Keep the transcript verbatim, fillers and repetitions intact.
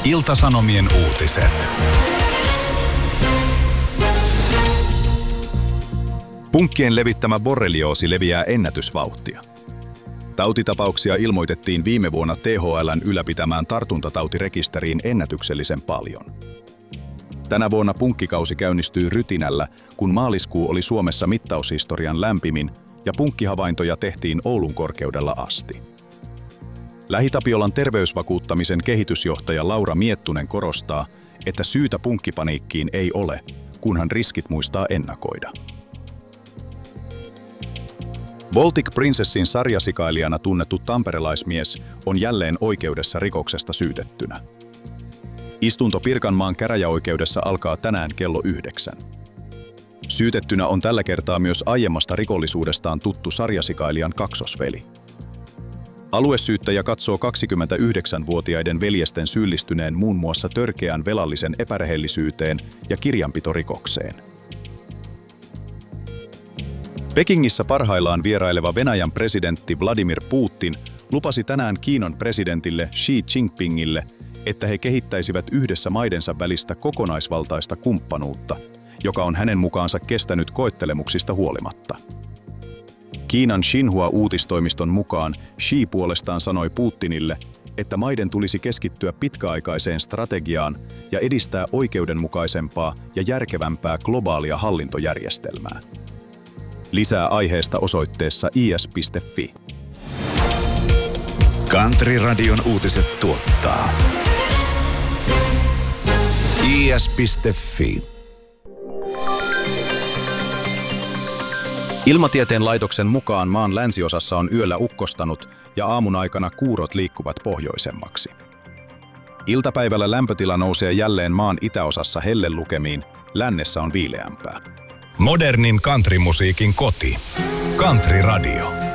Ilta-Sanomien uutiset. Punkkien levittämä borrelioosi leviää ennätysvauhtia. Tautitapauksia ilmoitettiin viime vuonna T H L:n ylläpitämään tartuntatautirekisteriin ennätyksellisen paljon. Tänä vuonna punkkikausi käynnistyy rytinällä, kun maaliskuu oli Suomessa mittaushistorian lämpimin ja punkkihavaintoja tehtiin Oulun korkeudella asti. Lähi-Tapiolan terveysvakuuttamisen kehitysjohtaja Laura Miettunen korostaa, että syytä punkkipaniikkiin ei ole, kunhan riskit muistaa ennakoida. Baltic Princessin sarjasikailijana tunnettu tamperelaismies on jälleen oikeudessa rikoksesta syytettynä. Istunto Pirkanmaan käräjäoikeudessa alkaa tänään kello yhdeksän. Syytettynä on tällä kertaa myös aiemmasta rikollisuudestaan tuttu sarjasikailijan kaksosveli. Aluesyyttäjä katsoo kaksikymmentäyhdeksänvuotiaiden veljesten syyllistyneen muun muassa törkeään velallisen epärehellisyyteen ja kirjanpitorikokseen. Pekingissä parhaillaan vieraileva Venäjän presidentti Vladimir Putin lupasi tänään Kiinan presidentille Xi Jinpingille, että he kehittäisivät yhdessä maidensa välistä kokonaisvaltaista kumppanuutta, joka on hänen mukaansa kestänyt koettelemuksista huolimatta. Kiinan Xinhua-uutistoimiston mukaan Xi puolestaan sanoi Putinille, että maiden tulisi keskittyä pitkäaikaiseen strategiaan ja edistää oikeudenmukaisempaa ja järkevämpää globaalia hallintojärjestelmää. Lisää aiheesta osoitteessa i s piste f i. Country Radion uutiset tuottaa i s piste f i. Ilmatieteen laitoksen mukaan maan länsiosassa on yöllä ukkostanut ja aamun aikana kuurot liikkuvat pohjoisemmaksi. Iltapäivällä lämpötila nousee jälleen maan itäosassa hellelukemiin, lännessä on viileämpää. Modernin countrymusiikin koti. Country Radio.